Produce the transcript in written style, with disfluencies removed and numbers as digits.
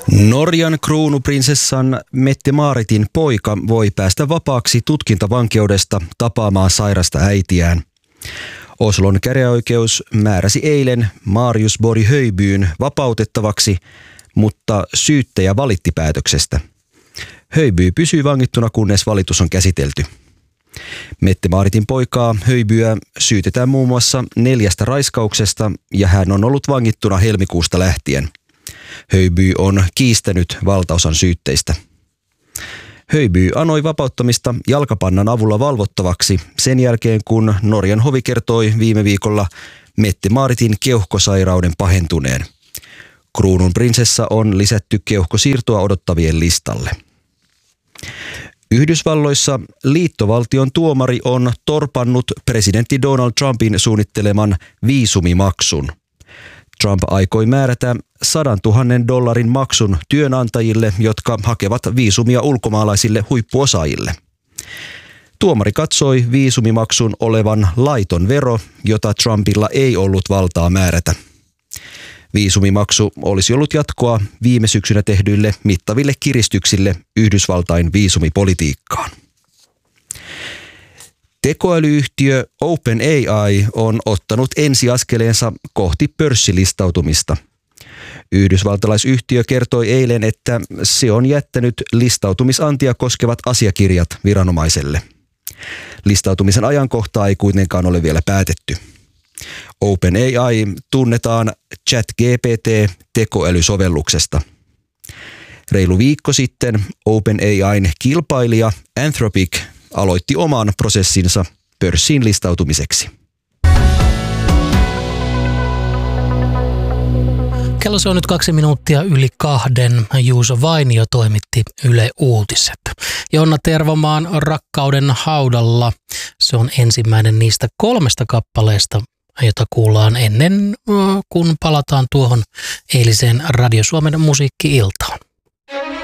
Norjan kruunuprinsessan Mette-Maritin poika voi päästä vapaaksi tutkintavankeudesta tapaamaan sairasta äitiään. Oslon käräjäoikeus määräsi eilen Marius Borg Höjbyn vapautettavaksi, mutta syyttäjä valitti päätöksestä. Höjby pysyy vangittuna, kunnes valitus on käsitelty. Mette-Maritin poikaa Höjbyä syytetään muun muassa 4 raiskauksesta ja hän on ollut vangittuna helmikuusta lähtien. Höjby on kiistänyt valtaosan syytteistä. Höjby anoi vapauttamista jalkapannan avulla valvottavaksi sen jälkeen, kun Norjan hovi kertoi viime viikolla Mette-Maritin keuhkosairauden pahentuneen. Kruunun prinsessa on lisätty keuhkosiirtoa odottavien listalle. Yhdysvalloissa liittovaltion tuomari on torpannut presidentti Donald Trumpin suunnitteleman viisumimaksun. Trump aikoi määrätä $100,000 maksun työnantajille, jotka hakevat viisumia ulkomaalaisille huippuosaajille. Tuomari katsoi viisumimaksun olevan laiton vero, jota Trumpilla ei ollut valtaa määrätä. Viisumimaksu olisi ollut jatkoa viime syksynä tehdyille mittaville kiristyksille Yhdysvaltain viisumipolitiikkaan. Tekoälyyhtiö OpenAI on ottanut ensiaskeleensa kohti pörssilistautumista. Yhdysvaltalaisyhtiö kertoi eilen, että se on jättänyt listautumisantia koskevat asiakirjat viranomaiselle. Listautumisen ajankohtaa ei kuitenkaan ole vielä päätetty. OpenAI tunnetaan ChatGPT-tekoälysovelluksesta. Reilu viikko sitten OpenAIn kilpailija Anthropic aloitti oman prosessinsa pörssiin listautumiseksi. Kello se on nyt 2 minuuttia yli 2. Juuso Vainio toimitti Yle Uutiset. Jonna Tervomaan Rakkauden haudalla. Se on ensimmäinen niistä 3 kappaleesta, jota kuullaan ennen kuin palataan tuohon eiliseen Radio Suomen musiikki-iltaan.